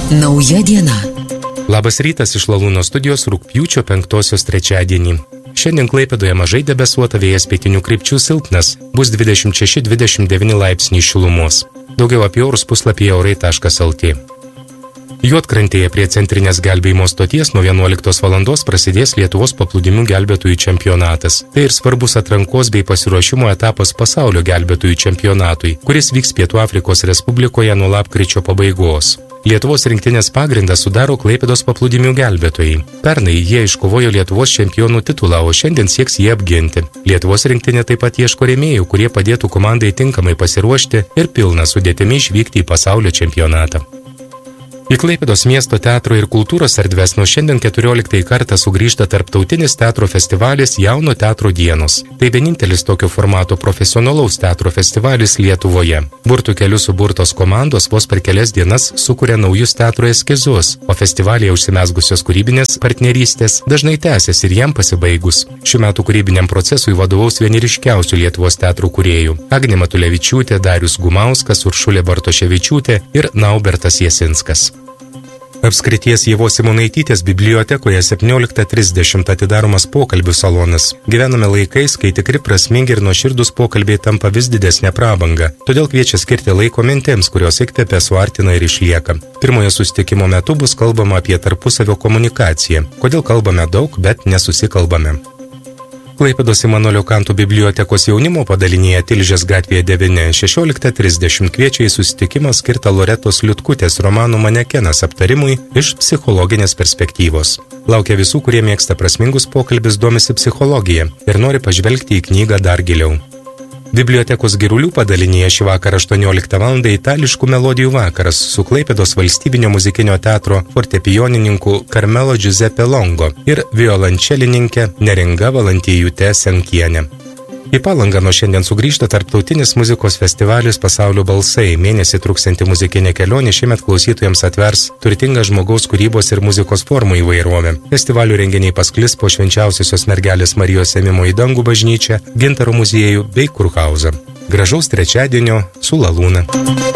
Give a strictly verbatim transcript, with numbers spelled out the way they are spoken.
Nauja diena. Labas rytas iš Lalūno studijos rugpjūčio penktosios trečiadienį. Šiandien Klaipėdoje mažai debesuota, vėjas pietinių krypčių silpnas, bus dvidešimt šeši dvidešimt devyni laipsniai šilumos. Daugiau apie orus puslapyje orai taškas lt. Juodkrantėje prie centrinės gelbėjimo stoties nuo vienuoliktos valandos prasidės Lietuvos paplūdimių gelbėtojų čempionatas. Tai ir svarbus atrankos bei pasiruošimo etapas pasaulio gelbėtojų čempionatui, kuris vyks Pietų Afrikos Respublikoje nuo lapkričio pabaigos. Lietuvos rinktinės pagrindą sudaro Klaipėdos paplūdimių gelbėtojai. Pernai jie iškovojo Lietuvos čempionų titulą, o šiandien sieks jį apginti. Lietuvos rinktinė taip pat ieško rėmėjų, kurie padėtų komandai tinkamai pasiruošti ir pilna sudėtimi išvykti į pasaulio čempionatą. Į Klaipėdos miesto teatro ir kultūros erdves nuo šiandien keturioliktąjį kartą sugrįžta tarptautinis teatro festivalis Jauno teatro dienos. Tai vienintelis tokio formato profesionalaus teatro festivalis Lietuvoje. Burtų keliu suburtos komandos vos per kelias dienas sukuria naujus teatro eskizus, o festivalyje užsimezgusios kūrybinės partnerystės dažnai tęsiasi ir jam pasibaigus. Šių metų kūrybiniam procesui vadovaus vieni ryškiausių Lietuvos teatrų kūrėjų – Agnė Matulevičiūtė, Darius Gumauskas, Uršulė Bartoševičiūtė ir Naubertas Jasinskas. Apskrities Ievos Simonaitytės bibliotekoje septynioliktą trisdešimt atidaromas pokalbių salonas. Gyvename laikais, kai tikri prasmingi ir nuoširdūs pokalbiai tampa vis didesnė prabanga. Todėl kviečia skirti laiko mintims, kurios įkvepia, suartina ir išlieka. Pirmojo susitikimo metu bus kalbama apie tarpusavio komunikaciją. Kodėl kalbame daug, bet nesusikalbame. Klaipėdos Imanolio Kanto bibliotekos jaunimo padalinyje Tilžės gatvėje devyni šešioliktą trisdešimt kviečia į susitikimą skirtą Loretos Liutkutės romanų Manekenas aptarimui iš psichologinės perspektyvos. Laukia visų, kurie mėgsta prasmingus pokalbis, domisi psichologija ir nori pažvelgti į knygą dar giliau. Bibliotekos Girulių padalinyje šį vakarą aštuonioliktą valandą itališkų melodijų vakaras su Klaipėdos valstybinio muzikinio teatro fortepijonininku Carmelo Giuseppe Longo ir violončelininkė Neringa Valantijūtė Senkienė. Į Palangą nuo šiandien sugrįžta tarptautinis muzikos festivalis Pasaulio balsai. Mėnesį truksianti muzikinė kelionė šiemet klausytojams atvers turtingą žmogaus kūrybos ir muzikos formų įvairovę. Festivalio renginiai pasklis po Švenčiausiosios mergelės Marijos ėmimo į dangų bažnyčią, Gintaro muziejų bei Kurhauzą. Gražaus trečiadienio su Lalūna.